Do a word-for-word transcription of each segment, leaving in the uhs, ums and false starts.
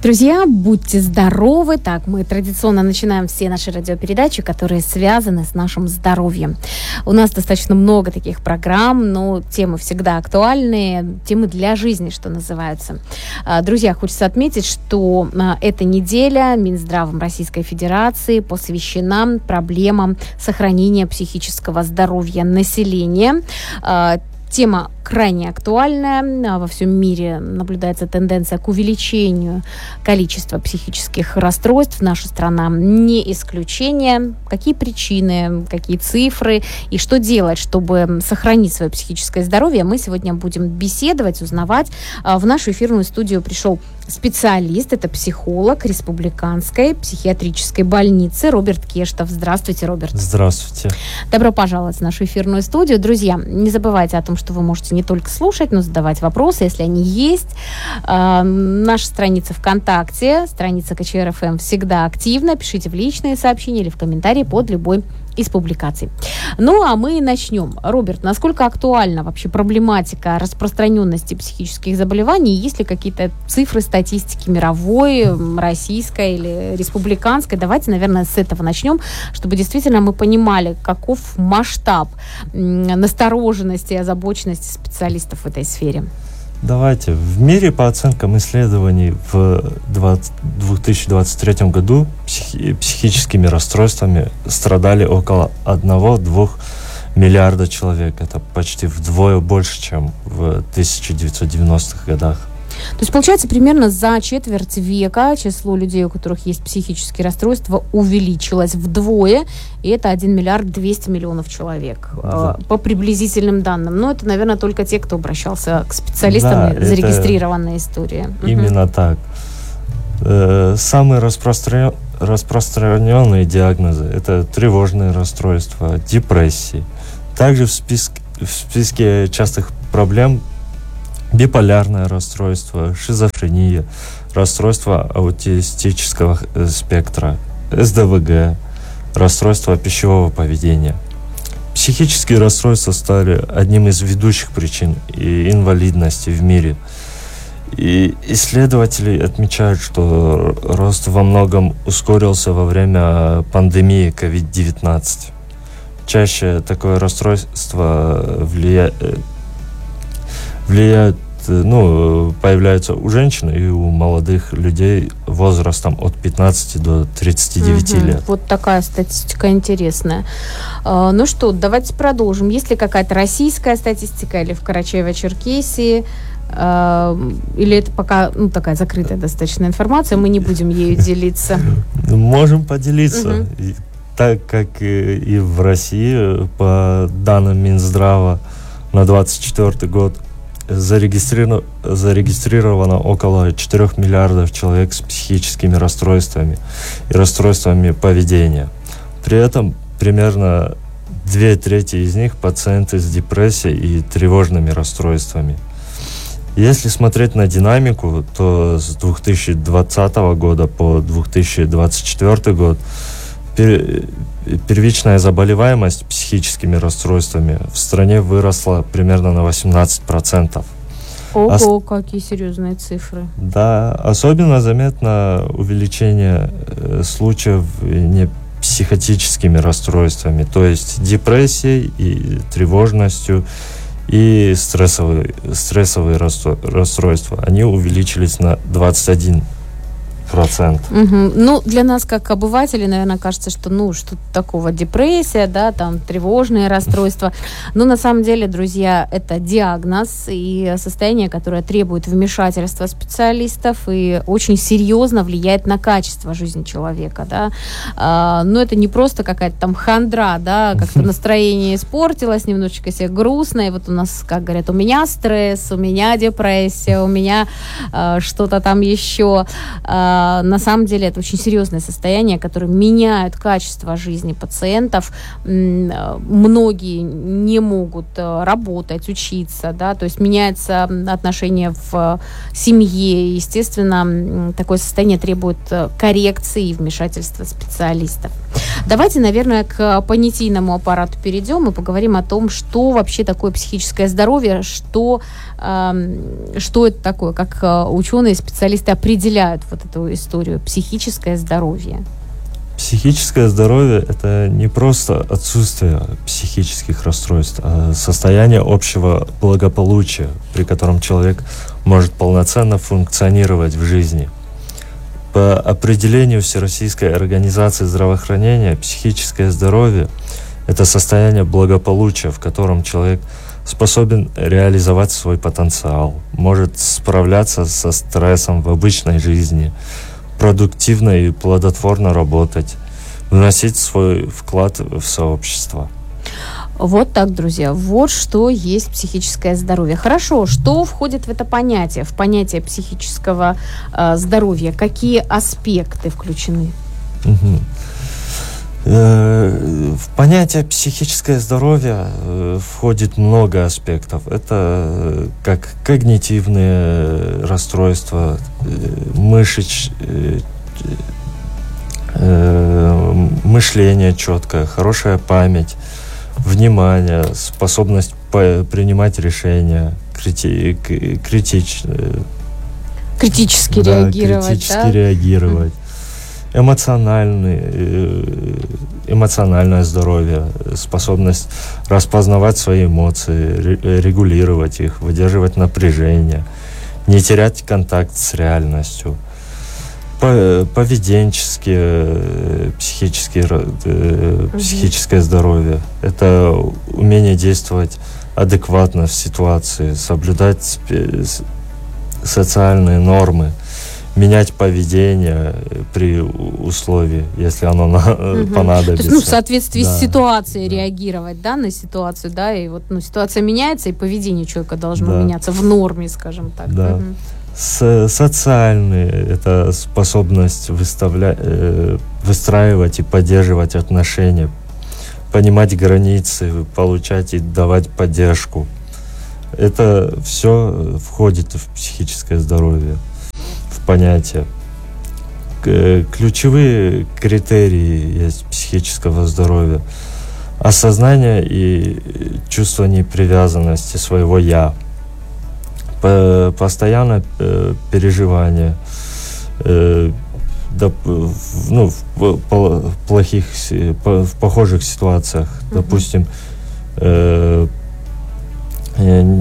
Друзья, будьте здоровы. Так, мы традиционно начинаем все наши радиопередачи, которые связаны с нашим здоровьем. У нас достаточно много таких программ, но темы всегда актуальные, темы для жизни, что называется. Друзья, хочется отметить, что эта неделя Минздравом Российской Федерации посвящена проблемам сохранения психического здоровья населения. Тема крайне актуальная. Во всем мире наблюдается тенденция к увеличению количества психических расстройств. Наша страна не исключение. Какие причины, какие цифры и что делать, чтобы сохранить свое психическое здоровье, мы сегодня будем беседовать, узнавать. В нашу эфирную студию пришел специалист, это психолог Республиканской психиатрической больницы Роберт Кештов. Здравствуйте, Роберт. Здравствуйте. Добро пожаловать в нашу эфирную студию. Друзья, не забывайте о том, что вы можете не только слушать, но задавать вопросы, если они есть. Э, наша страница ВКонтакте, страница ка че эр эф эм всегда активна. Пишите в личные сообщения или в комментарии под любой из публикаций. Ну, а мы начнем. Роберт, насколько актуальна вообще проблематика распространенности психических заболеваний? Есть ли какие-то цифры, статистики мировой, российской или республиканской? Давайте, наверное, с этого начнем, чтобы действительно мы понимали, каков масштаб настороженности и озабоченности специалистов в этой сфере. Давайте. В мире, по оценкам исследований, в две тысячи двадцать третьем году психи- психическими расстройствами страдали около одного-двух миллиарда человек. Это почти вдвое больше, чем в тысяча девятьсот девяностых годах. То есть, получается, примерно за четверть века число людей, у которых есть психические расстройства, увеличилось вдвое, и это один миллиард двести миллионов человек, да. По приблизительным данным. Но это, наверное, только те, кто обращался к специалистам, да, зарегистрированные истории. Именно угу. так. Э, самые распростран... распространенные диагнозы – это тревожные расстройства, депрессии. Также в списке, в списке частых проблем биполярное расстройство, шизофрения, расстройство аутистического спектра, эс дэ вэ гэ, расстройство пищевого поведения. Психические расстройства стали одним из ведущих причин инвалидности в мире. И исследователи отмечают, что рост во многом ускорился во время пандемии ковид девятнадцать. Чаще такое расстройство влияет влияют, ну, появляются у женщин и у молодых людей возрастом от пятнадцати до тридцати девяти угу. лет. Вот такая статистика интересная. А, ну что, давайте продолжим. Есть ли какая-то российская статистика или в Карачаево-Черкесии? А, или это пока ну, такая закрытая достаточно информация, мы не будем ею делиться? Можем поделиться. Так как и в России, по данным Минздрава на двадцать четвёртый год, Зарегистрировано, зарегистрировано около четырёх миллиардов человек с психическими расстройствами и расстройствами поведения. При этом примерно две трети из них пациенты с депрессией и тревожными расстройствами. Если смотреть на динамику, то с две тысячи двадцатого года по две тысячи двадцать четвёртый год первичная заболеваемость психическими расстройствами в стране выросла примерно на восемнадцать процентов. Ого, Ос... какие серьезные цифры. Да, особенно заметно увеличение э, случаев не психотическими расстройствами, то есть депрессией и тревожностью и стрессовые, стрессовые расстройства. Они увеличились на двадцать один процент. Угу. Ну, для нас, как обывателей, наверное, кажется, что, ну, что-то такого, депрессия, да, там, тревожные расстройства. Но на самом деле, друзья, это диагноз и состояние, которое требует вмешательства специалистов и очень серьезно влияет на качество жизни человека, да. А, но это не просто какая-то там хандра, да, как-то настроение испортилось, немножечко себе грустно, и вот у нас, как говорят, у меня стресс, у меня депрессия, у меня а, что-то там еще. А, А, на самом деле это очень серьезное состояние, которое меняет качество жизни пациентов. Многие не могут работать, учиться, да, то есть меняется отношение в семье. Естественно, такое состояние требует коррекции и вмешательства специалистов. Давайте, наверное, к понятийному аппарату перейдем и поговорим о том, что вообще такое психическое здоровье, что, э, что это такое, как ученые, специалисты определяют вот эту историю психическое здоровье. Психическое здоровье – это не просто отсутствие психических расстройств, а состояние общего благополучия, при котором человек может полноценно функционировать в жизни. По определению Всероссийской организации здравоохранения, психическое здоровье – это состояние благополучия, в котором человек способен реализовать свой потенциал, может справляться со стрессом в обычной жизни, продуктивно и плодотворно работать, вносить свой вклад в сообщество. Вот так, друзья, вот что есть психическое здоровье. Хорошо, что входит в это понятие, в понятие психического э, здоровья? Какие аспекты включены? Угу. Э, в понятие психическое здоровье э, входит много аспектов. Это э, как когнитивные расстройства, э, мышеч, э, э, мышление четкое, хорошая память, внимание, способность по- принимать решения, крити- критич, критически да, реагировать, критически да? реагировать, эмоциональный, эмоциональное здоровье, способность распознавать свои эмоции, регулировать их, выдерживать напряжение, не терять контакт с реальностью. Поведенческие, психические, э, психическое здоровье. Это умение действовать адекватно в ситуации, соблюдать спе- социальные нормы, менять поведение при условии, если оно на, угу. понадобится. То есть, ну, в соответствии да. с ситуацией да. реагировать, да, на ситуацию, да, и вот, ну, ситуация меняется, и поведение человека должно да. меняться в норме, скажем так. Да. Угу. С- социальные – это способность выставлять, э, выстраивать и поддерживать отношения, понимать границы, получать и давать поддержку. Это все входит в психическое здоровье, в понятие. К- ключевые критерии есть психического здоровья: осознание и чувство непривязанности своего «я», постоянное э, переживание, э, доп, ну, в, в плохих, в похожих ситуациях, mm-hmm. допустим, э, э,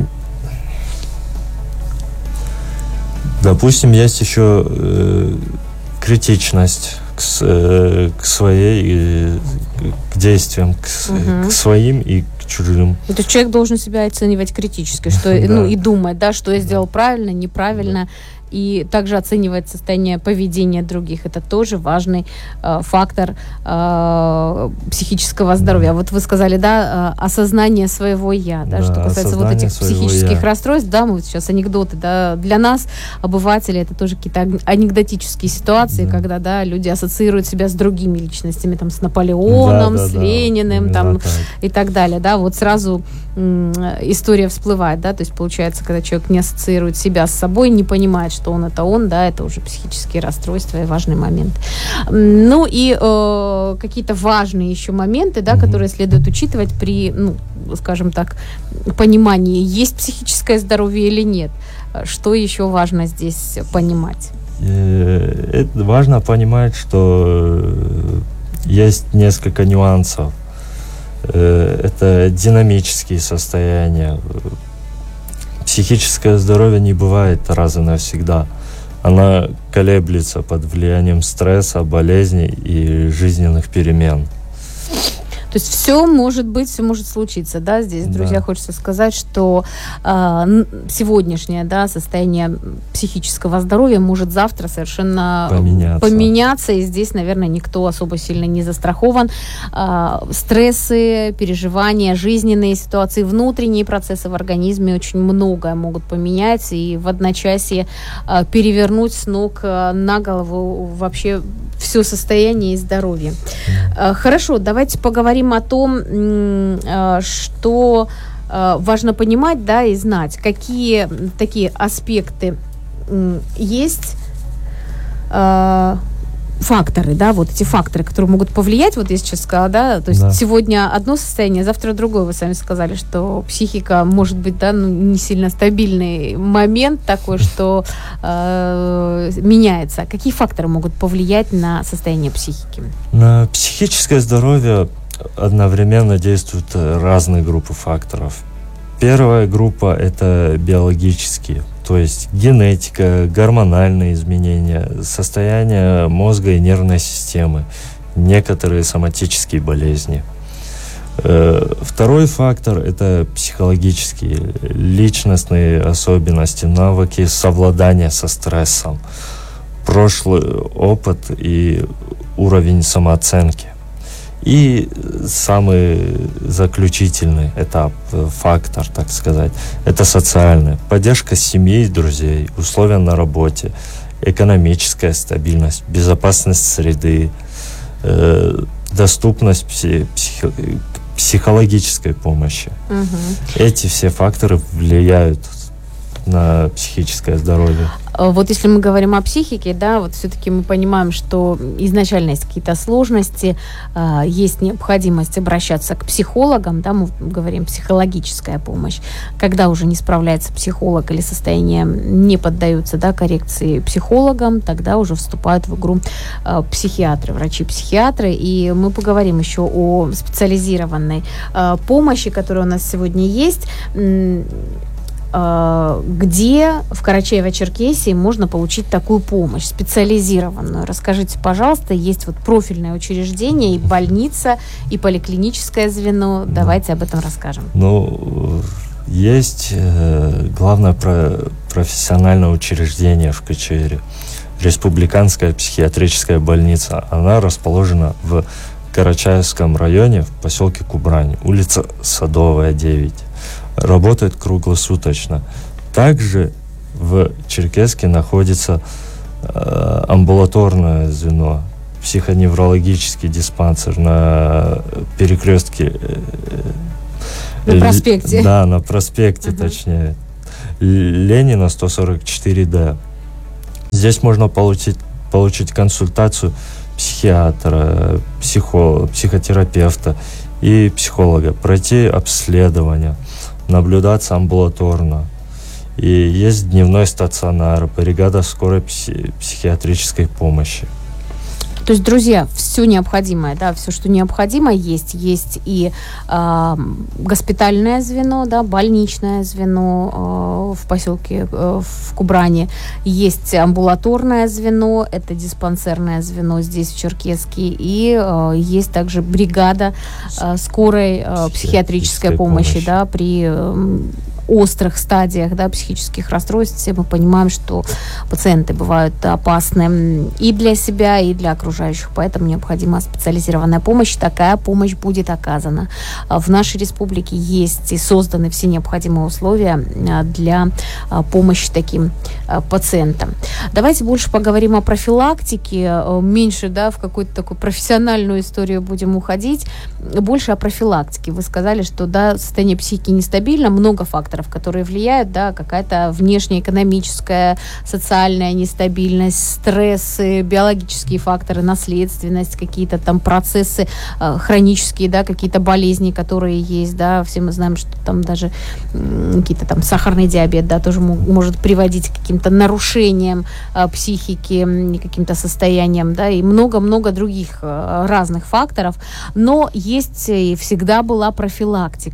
допустим, есть еще э, критичность к, э, к своей, к действиям, к, mm-hmm. к своим и к чужим. То есть человек должен себя оценивать критически, что, да. ну, и думать, да, что я сделал да. правильно, неправильно, да. и также оценивать состояние поведения других. Это тоже важный э, фактор э, психического здоровья. Да. Вот вы сказали, да, э, осознание своего «я», да, да, что касается вот этих психических я. расстройств, да, мы вот сейчас анекдоты, да, для нас, обывателей, это тоже какие-то анекдотические ситуации, да. когда, да, люди ассоциируют себя с другими личностями, там, с Наполеоном, да, да, с да, Лениным, там, так. и так далее, да, вот сразу м- история всплывает, да, то есть получается, когда человек не ассоциирует себя с собой, не понимает, что он это он, да, это уже психические расстройства и важный момент. Ну и э, какие-то важные еще моменты, да, mm-hmm. которые следует учитывать при, ну, скажем так, понимании, есть психическое здоровье или нет. Что еще важно здесь понимать? Это важно понимать, что есть несколько нюансов. Это динамические состояния. Психическое здоровье не бывает раз и навсегда. Она колеблется под влиянием стресса, болезней и жизненных перемен. То То есть все может быть, все может случиться, да, здесь, друзья, да. Хочется сказать, что э, сегодняшнее, да, состояние психического здоровья может завтра совершенно поменяться, поменяться и здесь, наверное, никто особо сильно не застрахован. Э, стрессы, переживания, жизненные ситуации, внутренние процессы в организме очень многое могут поменять и в одночасье э, перевернуть с ног э, на голову вообще все состояние и здоровье. Э, хорошо, давайте поговорим о том, э, что э, важно понимать, да, и знать, какие такие аспекты э, есть, э, факторы, да, вот эти факторы, которые могут повлиять, вот я сейчас сказала, да, то есть да. Сегодня одно состояние, завтра другое, вы сами сказали, что психика может быть, да, ну, не сильно стабильный момент такой, что э, меняется. Какие факторы могут повлиять на состояние психики? На психическое здоровье одновременно действуют разные группы факторов. Первая группа – это биологические, то есть генетика, гормональные изменения, состояние мозга и нервной системы, некоторые соматические болезни. Второй фактор – это психологические, личностные особенности, навыки совладания со стрессом, прошлый опыт и уровень самооценки. И самый заключительный этап, фактор, так сказать, это социальный. Поддержка семьи и друзей, условия на работе, экономическая стабильность, безопасность среды, э, доступность пси- психи- психологической помощи. Угу. Эти все факторы влияют на психическое здоровье. Вот если мы говорим о психике, да, вот все-таки мы понимаем, что изначально есть какие-то сложности, э, есть необходимость обращаться к психологам, да, мы говорим психологическая помощь. Когда уже не справляется психолог или состояние не поддаются, да, коррекции психологам, тогда уже вступают в игру э, психиатры, врачи-психиатры. И мы поговорим еще о специализированной э, помощи, которая у нас сегодня есть. Где в Карачаево-Черкесии можно получить такую помощь специализированную? Расскажите, пожалуйста, есть вот профильное учреждение, и больница, и поликлиническое звено. Давайте об этом расскажем. Ну, есть э, главное про- профессиональное учреждение в Качиэре, Республиканская психиатрическая больница. Она расположена в Карачаевском районе, в поселке Кубрань, улица Садовая, девять. Работает круглосуточно. Также в Черкесске находится э, амбулаторное звено, психоневрологический диспансер на перекрестке. Э, на проспекте. Л, да, на проспекте, uh-huh. точнее. Ленина, сто сорок четыре дэ. Здесь можно получить, получить консультацию психиатра, психолога, психотерапевта и психолога, пройти обследование, наблюдаться амбулаторно. И есть дневной стационар, бригада скорой пси- психиатрической помощи. То есть, друзья, все необходимое, да, все, что необходимо, есть. Есть и э, госпитальное звено, да, больничное звено э, в поселке, э, в Кубрани. Есть амбулаторное звено, это диспансерное звено здесь, в Черкесске. И э, есть также бригада э, скорой э, психиатрической помощи, помощи, да, при... Э, острых стадиях, да, психических расстройств. Все мы понимаем, что пациенты бывают опасны и для себя, и для окружающих, поэтому необходима специализированная помощь. Такая помощь будет оказана. В нашей республике есть и созданы все необходимые условия для помощи таким пациентам. Давайте больше поговорим о профилактике, меньше, да, в какую-то такую профессиональную историю будем уходить, больше о профилактике. Вы сказали, что, да, состояние психики нестабильно, много факторов, которые влияют, да, какая-то внешнеэкономическая, социальная нестабильность, стрессы, биологические факторы, наследственность, какие-то там процессы э, хронические, да, какие-то болезни, которые есть, да, все мы знаем, что там даже м, какие-то там сахарный диабет, да, тоже м- может приводить к каким-то нарушениям э, психики, м, каким-то состояниям, да, и много-много других э, разных факторов, но есть и всегда была профилактика.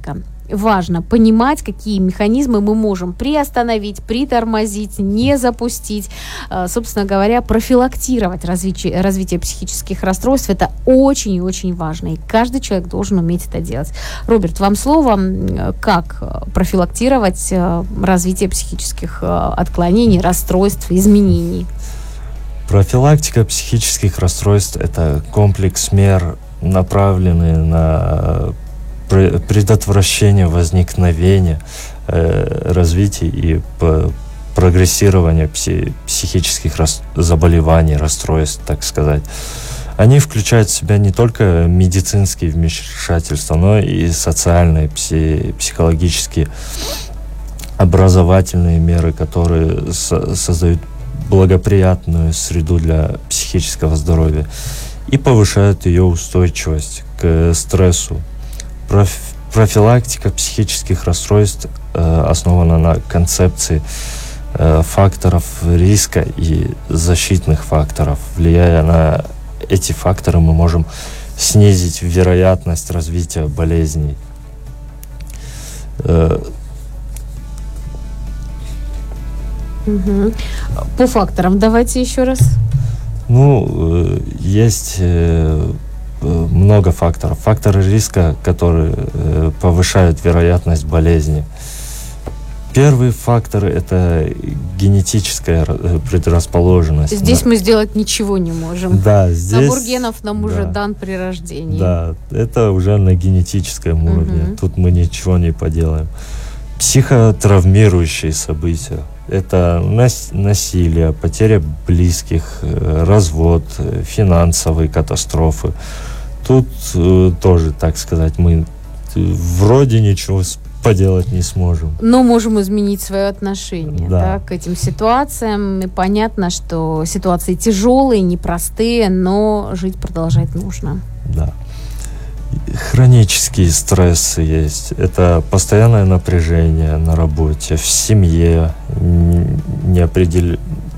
важно понимать, какие механизмы мы можем приостановить, притормозить, не запустить. Собственно говоря, профилактировать развитие, развитие психических расстройств. Это очень и очень важно. И каждый человек должен уметь это делать. Роберт, вам слово. Как профилактировать развитие психических отклонений, расстройств, изменений? Профилактика психических расстройств – это комплекс мер, направленный на предотвращение возникновения, э, развития и по прогрессирования пси- психических рас- заболеваний, расстройств, так сказать. Они включают в себя не только медицинские вмешательства, но и социальные, пси- психологические, образовательные меры, которые со- создают благоприятную среду для психического здоровья и повышают ее устойчивость к стрессу. Проф- профилактика психических расстройств э, основана на концепции э, факторов риска и защитных факторов. Влияя на эти факторы, мы можем снизить вероятность развития болезней. Э, Угу. По факторам давайте еще раз. Ну, есть э, много факторов. Факторы риска, которые э, повышают вероятность болезни. Первый фактор – это генетическая предрасположенность. Здесь мы сделать ничего не можем. Да, здесь... Набор генов нам да, уже дан при рождении. Да, это уже на генетическом уровне. Угу. Тут мы ничего не поделаем. Психотравмирующие события. Это нас- насилие, потеря близких, развод, финансовые катастрофы. Тут э, тоже, так сказать, мы вроде ничего поделать не сможем. Но можем изменить свое отношение, да. Да, к этим ситуациям. И понятно, что ситуации тяжелые, непростые, но жить продолжать нужно. Да. Хронические стрессы есть. Это постоянное напряжение на работе, в семье, неопредел...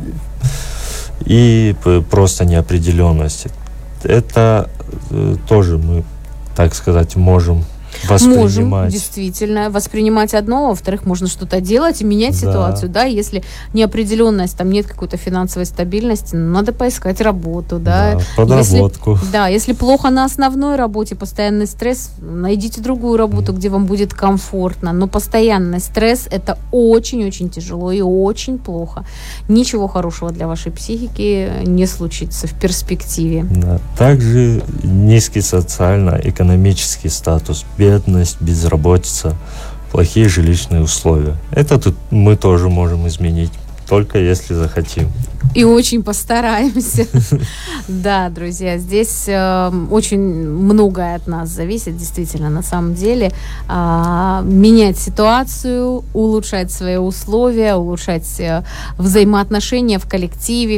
и просто неопределенность. Это тоже мы, так сказать, можем воспринимать. Можем, действительно, воспринимать одно, во-вторых, можно что-то делать и менять да. ситуацию, да, если неопределенность, там нет какой-то финансовой стабильности, ну, надо поискать работу, да. да подработку. Если, да, если плохо на основной работе, постоянный стресс, найдите другую работу, mm. где вам будет комфортно, но постоянный стресс – это очень-очень тяжело и очень плохо. Ничего хорошего для вашей психики не случится в перспективе. Да. Также низкий социально-экономический статус, бедность, безработица, плохие жилищные условия. Это тут мы тоже можем изменить, только если захотим. И очень постараемся. Да, друзья, здесь очень многое от нас зависит, действительно, на самом деле. Менять ситуацию, улучшать свои условия, улучшать взаимоотношения в коллективе,